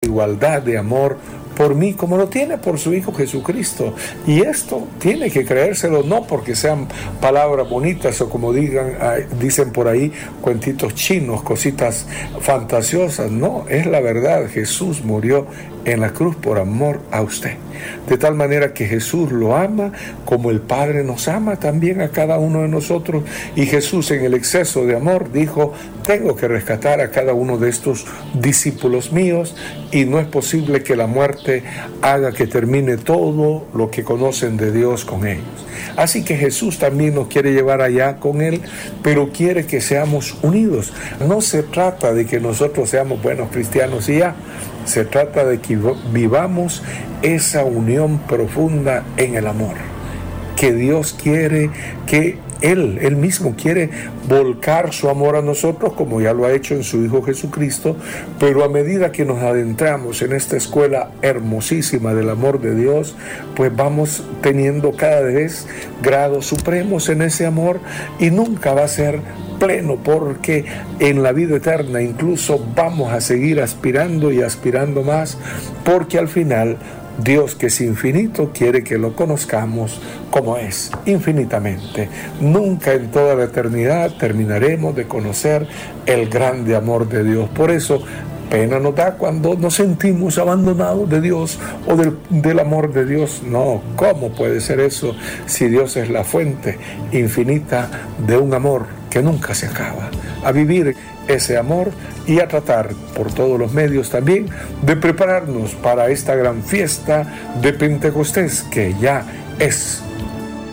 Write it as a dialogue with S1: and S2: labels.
S1: igualdad de amor por mí como lo tiene por su Hijo Jesucristo. Y esto tiene que creérselo, no porque sean palabras bonitas o como dicen por ahí, cuentitos chinos, cositas fantasiosas. No, es la verdad. Jesús murió en la cruz por amor a usted. De tal manera que Jesús lo ama como el Padre nos ama también a cada uno de nosotros. Y Jesús, en el exceso de amor, dijo: tengo que rescatar a cada uno de estos discípulos míos, y no es posible que la muerte haga que termine todo lo que conocen de Dios con ellos. Así que Jesús también nos quiere llevar allá con Él, pero quiere que seamos unidos. No se trata de que nosotros seamos buenos cristianos y ya. Se trata de que vivamos esa unión profunda en el amor, que Dios quiere, que Él mismo quiere volcar su amor a nosotros, como ya lo ha hecho en su Hijo Jesucristo. Pero a medida que nos adentramos en esta escuela hermosísima del amor de Dios, pues vamos teniendo cada vez grados supremos en ese amor, y nunca va a ser pleno, porque en la vida eterna incluso vamos a seguir aspirando y aspirando más, porque al final Dios, que es infinito, quiere que lo conozcamos como es, infinitamente. Nunca en toda la eternidad terminaremos de conocer el grande amor de Dios. Por eso pena nos da cuando nos sentimos abandonados de Dios o del amor de Dios. No, ¿cómo puede ser eso si Dios es la fuente infinita de un amor que nunca se acaba? A vivir ese amor y a tratar por todos los medios también de prepararnos para esta gran fiesta de Pentecostés, que ya es